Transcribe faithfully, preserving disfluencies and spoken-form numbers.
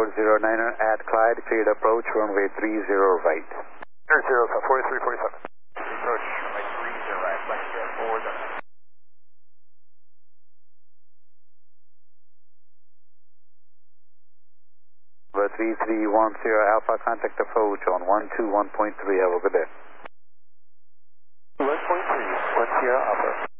four zero niner at Clyde, cleared approach, runway three zero right. Air zero, forty-three forty-seven. Approach, runway three zero right, flight zero four zero. three three one zero Alpha, contact approach on one two one point three. Have a good day. one point three, one zero Alpha.